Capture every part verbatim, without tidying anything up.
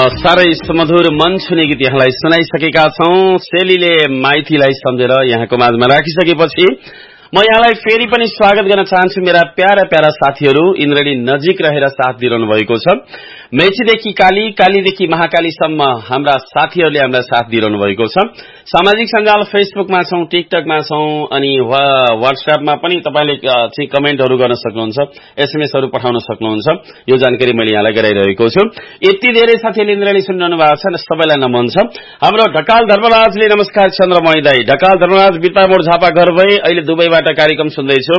साह्रै सुमधुर मन छुने गीत यहाँलाई सुनाइसकेका छौं। सेलीले माइतीलाई सम्झेर यहाँको माझमा राखिसकेपछि म यहाँलाई फेरि पनि स्वागत गर्न चाहन्छु। मेरा प्यारा प्यारा साथीहरू इन्द्रणी नजिक रहेर साथ दिइरहनु भएको छ। मेचीदेखि काली, कालीदेखि महाकालीसम्म हाम्रा साथीहरूले हामीलाई साथ दिइरहनु भएको छ। सामाजिक सञ्जाल फेसबुकमा छौं, टिकटकमा छौं अनि व्हाट्सएपमा पनि तपाईले चाहिँ कमेन्टहरू गर्न सक्नुहुन्छ, एसएमएसहरू पठाउन सक्नुहुन्छ। यो जानकारी मैले यहाँलाई गराइरहेको छु। यति धेरै साथीहरूले इन्द्रणी सुनिरहनु भएको छ, सबैलाई नमन छ। हाम्रो ढकाल धर्मराजले नमस्कार चन्द्रमणि दाई। ढकाल धर्मराज बिर्तामोड झापा घर भई अहिले दुबईबाट कार्यक्रम सुन्दैछु।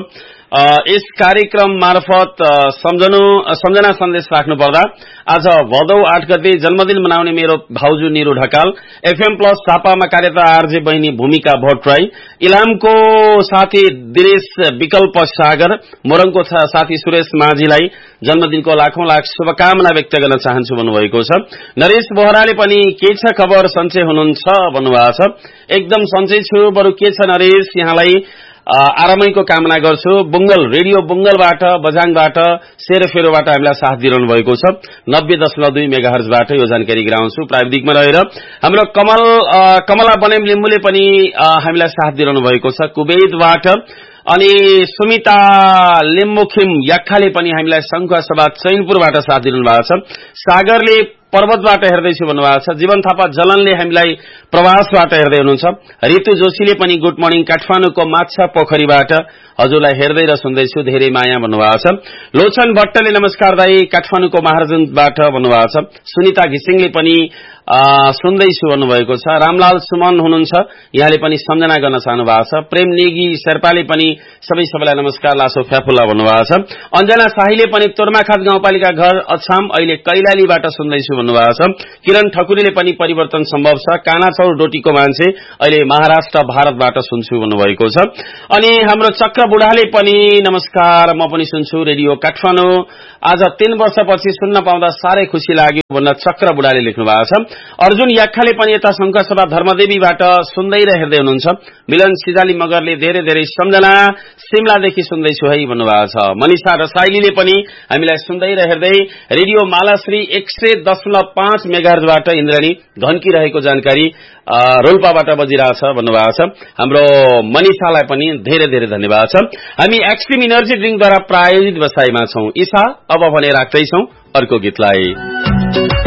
यस कार्यक्रम मार्फत सम्झनु सम्झना सन्देश राख्नु पर्दा आज भदौ आठ गते जन्मदिन मनाउने मेरो भाउजू निरु ढकाल, एफएम प्लस झापामा कार्यरत आरजे बहिनी भूमिका भट्टराई, इलामको साथी दिनेश विकल्प सागर, मोरङको साथी सुरेश माझीलाई जन्मदिनको लाखौं लाख शुभकामना व्यक्त गर्न चाहन्छु भन्नुभएको छ। नरेश बोहराले पनि के छ खबर, सन्चै हुनुहुन्छ भन्नुभएको छ। एकदम सन्चै छु, बरु के छ नरेश, यहाँलाई आरामैको कामना गर्छु। बुंगल रेडियो बुंगलबाट, बझाङबाट, सेरोफेरोबाट हामीलाई साथ दिइरहनु भएको छ। नब्बे दशमलव दुई मेगाहर्जबाट यो जानकारी गराउँछु। प्राविधिकमा रहेर हाम्रो कमल कमला बनेम लिम्बुले पनि हामीलाई साथ दिइरहनु भएको छ कुवेतबाट। अनि सुमिता लिम्बुखिम याक्खाले पनि हामीलाई शंखसभा चैनपुरबाट साथ दिइरहनु भएको छ। सागरले पर्वतबाट हेर्दैछु भन्नुभएको छ। जीवन थापा जलनले हामीलाई प्रवासबाट हेर्दै हुनुहुन्छ। ऋतु जोशीले पनि गुड मर्निङ काठमाडौँको माछा पोखरीबाट हजुरलाई हेर्दै र सुन्दैछु, धेरै माया भन्नुभएको छ। लोचन भट्टले नमस्कार दाई काठमाडौँको महाराजनबाट भन्नुभएको छ। सुनिता घिसिङले पनि सुन्दैछु भन्नुभएको छ। रामलाल सुमन हुनुहुन्छ, यहाँले पनि सम्झना गर्न चाहनु भएको छ। प्रेम नेगी शेर्पाले पनि सबै सबैलाई नमस्कार लासो फ्याफुल्ला भन्नुभएको छ। अञ्जना शाहीले पनि तोर्माखात गाउँपालिका घर अछाम अहिले कैलालीबाट सुन्दैछु भन्नुभएको छ। किरण ठकुरीले पनि परिवर्तन सम्भव छ, कानाचौर डोटीको मान्छे अहिले महाराष्ट्र भारतबाट सुन्छु भन्नुभएको छ। अनि हाम्रो चक्र बुढाले पनि नमस्कार, म पनि सुन्छु रेडियो काठमाडौँ, आज तीन वर्षपछि सुन्न पाउँदा साह्रै खुसी लाग्यो भन्न चक्र बुढाले लेख्नु भएको छ। अर्जुन याक्खाले पनि यता शंखसभा धर्मदेवीबाट सुन्दै र हेर्दै हुनुहुन्छ। मिलन सिजाली मगरले धेरै धेरै सम्झना सिमलादेखि सुन्दैछु है भन्नुभएको छ। मनिषा रसाइलीले पनि हामीलाई सुन्दै र हेर्दै रेडियो मालाश्री एक सय दशमलव पाँच मेगाहर्जबाट इन्द्रणी घन्की रहेको जानकारी रोल्पाबाट बजिरहेछ भन्नुभएको छ। हाम्रो मनिषालाई पनि धेरै धेरै धन्यवाद छ। हामी एक्सट्रिम इनर्जी ड्रिङ्कद्वारा प्रायोजित बसाइमा छौं। ईशा अब भने राख्दैछौं अर्को गीतलाई।